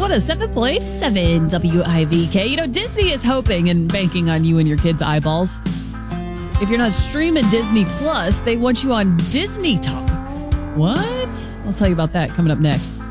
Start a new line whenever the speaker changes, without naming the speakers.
107.7 WIVK. You know, Disney is hoping and banking on you and your kids' eyeballs. If you're not streaming Disney Plus, they want you on Disney Talk. What? I'll tell you about that coming up next.